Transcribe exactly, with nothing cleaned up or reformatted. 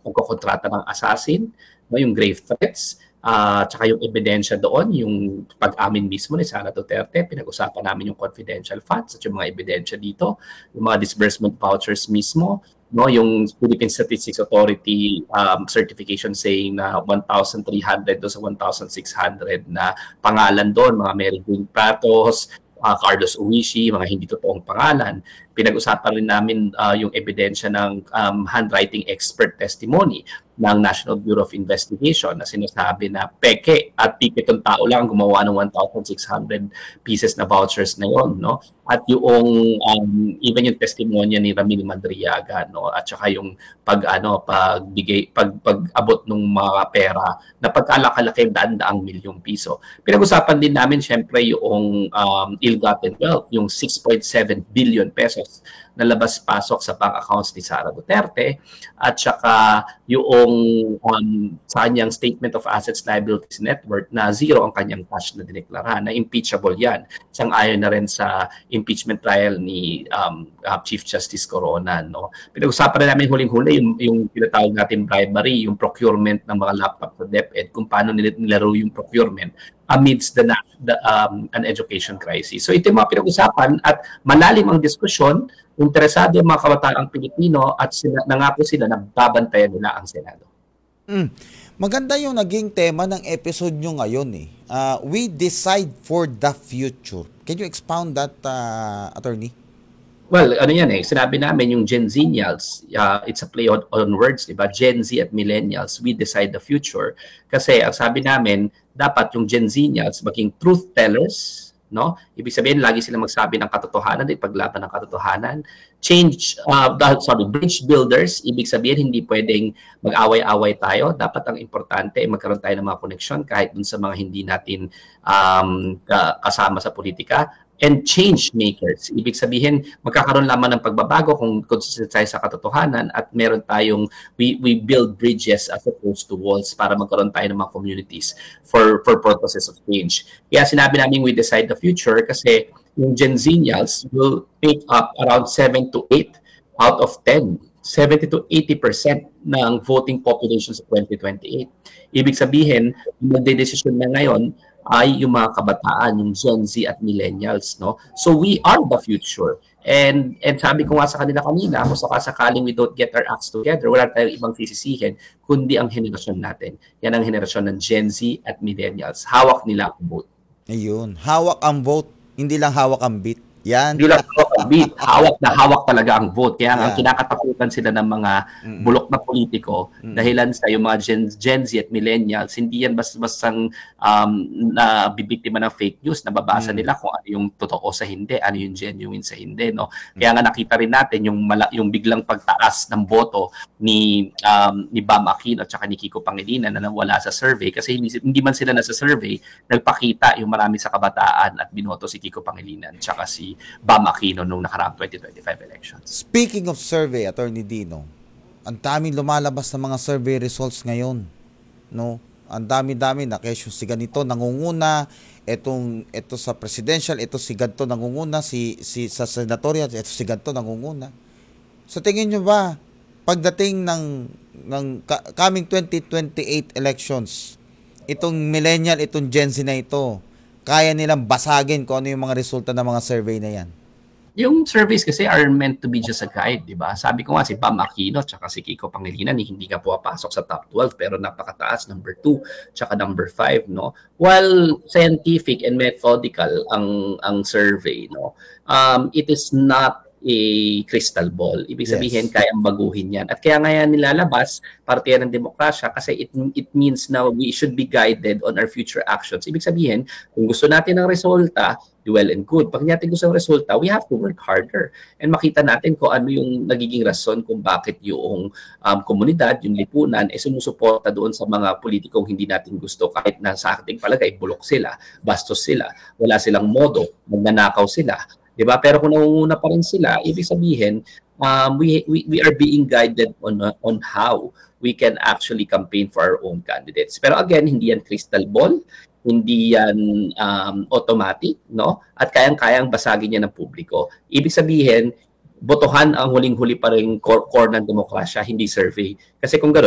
pagkokontrata ng assassin, no, yung grave threats, uh, tsaka yung ebidensya doon, yung pag-amin mismo ni Sara Duterte, pinag-usapan namin yung confidential funds at yung mga ebidensya dito, yung mga disbursement vouchers mismo, no, yung Philippine Statistics Authority um, certification saying na one thousand three hundred do sa one thousand six hundred na pangalan doon, mga Mary Jane Pratos, uh, Carlos Uishi, mga hindi totoong pangalan. Pinag-usapan rin namin uh, yung ebidensya ng um, handwriting expert testimony ng National Bureau of Investigation na sinasabi na peke at pikitong tao lang gumawa ng one thousand six hundred pieces na vouchers na yon, no? At yung um, even yung testimonya ni Ramil Madriaga, no, at saka yung pag ano pagbigay pag pag-abot ng mga pera na pagkalakalaki daan-daang milyong piso. Pinag-usapan din namin syempre yung um, ill-gotten wealth, yung six point seven billion pesos na labas-pasok sa bank accounts ni Sara Duterte at saka yung um, sa kanyang statement of assets liabilities net worth na zero ang kanyang cash na dineklara, na impeachable yan. Sang-ayon na rin sa impeachment trial ni um, uh, Chief Justice Corona, no. Pinag-usapan na namin huling-huli yung, yung tinatawag natin bribery, yung procurement ng mga laptop sa DepEd, kung paano nil- nilaro yung procurement amidst the, the um, an education crisis. So ito yung mga pinag-usapan at malalim ang diskusyon. Interesado yung mga kabataang Pilipino at sila, nangako sila na babantayan nila ang Senado. Mm. Maganda yung naging tema ng episode nyo ngayon eh. Uh, we decide for the future. Can you expound that, uh, attorney? Well, ano yan eh, sinabi namin yung Gen Zenials, uh, it's a play on, on words, diba? Gen Z at Millennials, we decide the future. Kasi ang sabi namin, dapat yung Gen Zenials maging truth tellers, no? Ibig sabihin, lagi sila magsabi ng katotohanan, ipaglaban ng katotohanan. Change, uh, sorry, bridge builders, ibig sabihin, hindi pwedeng mag-away-away tayo. Dapat ang importante, magkaroon tayo ng mga koneksyon kahit dun sa mga hindi natin um, kasama sa politika. And change makers. Ibig sabihin, magkakaroon lamang ng pagbabago kung consistent tayo sa katotohanan at meron tayong, we, we build bridges as opposed to walls para magkaroon tayo ng mga communities for, for purposes of change. Kaya sinabi namin we decide the future kasi yung Gen Zenials will take up around seven to eight out of ten. seventy to eighty percent ng voting population sa twenty twenty-eight. Ibig sabihin, magdedesisyon na ngayon ay yung mga kabataan, yung Gen Z at Millennials, no? So we are the future. And and sabi ko nga sa kanila kanina, kung sakasakaling we don't get our acts together, wala tayong ibang sisisihin, kundi ang henerasyon natin. Yan ang henerasyon ng Gen Z at Millennials. Hawak nila ang vote. Ayun, hawak ang vote, hindi lang hawak ang beat. Yan. Hindi lang hawak ang beat, hawak na hawak talaga ang vote. Kaya yeah. ang kinakatakutan sila ng mga mm-hmm. bulok na politiko mm-hmm. dahilan sa yung mga Gen, Gen Z at Millennials, hindi yan basta-bastang um, na bibiktima ng fake news, nababasa mm-hmm. nila kung ano yung totoo sa hindi, ano yung genuine sa hindi, no? Kaya nga nakita rin natin yung mala, yung biglang pagtaas ng boto ni um, ni Bam Aquino at saka ni Kiko Pangilinan na nawala sa survey kasi hindi, hindi man sila nasa survey, nagpakita yung marami sa kabataan at binoto si Kiko Pangilinan at saka si Bam Aquino nung nakaraang twenty twenty-five elections. Speaking of survey, Attorney Dino, ang daming lumalabas ng mga survey results ngayon, no? Ang dami-dami na kesyo si ganito nangunguna, etong ito sa presidential, ito si ganito nangunguna, si si sa senatorial, ito si ganito nangunguna. So tingin niyo ba pagdating ng ng coming twenty twenty-eight elections, itong millennial, itong Gen Z na ito, kaya nilang basagin kung ano yung mga resulta ng mga survey na yan? Yung surveys kasi are meant to be just a guide, di ba? Sabi ko nga si Bam Aquino at si Kiko Pangilinan hindi nga pumapasok sa top twelve pero napakataas, number two tsaka number five, no? While scientific and methodical ang ang survey, no? Um, it is not a crystal ball. Ibig sabihin, yes. kayang baguhin yan. At kaya nga yan nilalabas, parte yan ng demokrasya kasi it, it means na we should be guided on our future actions. Ibig sabihin, kung gusto natin ng resulta, well and good. Pag natin gusto ng resulta, we have to work harder and makita natin kung ano yung nagiging rason kung bakit yung um, komunidad, yung lipunan, ay eh, sumusuporta doon sa mga politikong hindi natin gusto kahit na sa ating palagay, bulok sila, bastos sila, wala silang modo, magnanakaw sila. Diba? Pero kung nangunguna pa rin sila, ibig sabihin, um, we, we we are being guided on uh, on how we can actually campaign for our own candidates. Pero again, hindi yan crystal ball, hindi yan um, automatic, no? At kayang-kayang basagin yan ng publiko. Ibig sabihin, botohan ang huling-huli pa rin core, core ng demokrasya, hindi survey. Kasi kung gano'n,